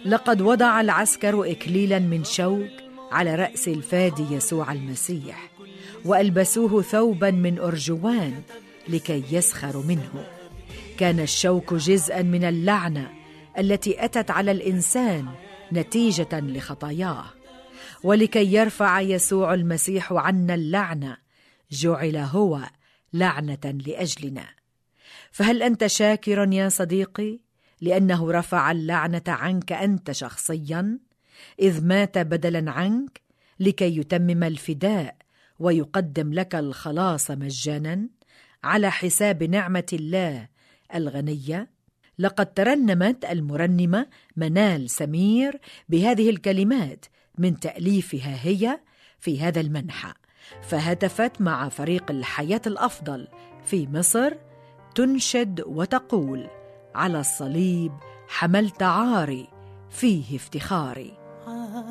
لقد وضع العسكر إكليلا من شوك على رأس الفادي يسوع المسيح، وألبسوه ثوبا من أرجوان لكي يسخروا منه. كان الشوك جزءا من اللعنة التي أتت على الإنسان نتيجة لخطاياه، ولكي يرفع يسوع المسيح عنا اللعنة جعل هو لعنة لأجلنا. فهل أنت شاكر يا صديقي لأنه رفع اللعنة عنك أنت شخصيا، إذ مات بدلا عنك لكي يتمم الفداء ويقدم لك الخلاص مجانا على حساب نعمة الله الغنية؟ لقد ترنمت المرنمة منال سمير بهذه الكلمات من تأليفها هي في هذا المنحى، فهتفت مع فريق الحياة الأفضل في مصر تنشد وتقول: على الصليب حملت عاري، فيه افتخاري.